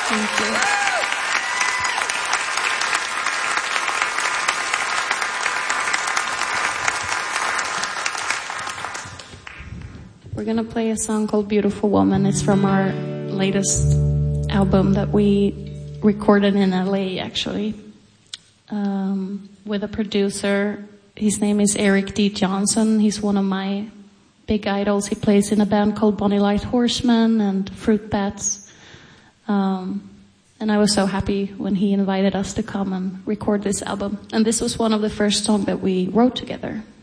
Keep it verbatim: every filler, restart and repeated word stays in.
Thank you. We're going to play a song called Beautiful Woman. It's from our latest album that we recorded in L A, actually, um, with a producer. His name is Eric D. Johnson. He's one of my big idols. He plays in a band called Bonnie Light Horseman and Fruit Bats. Um, and I was so happy when he invited us to come and record this album. And this was one of the first songs that we wrote together.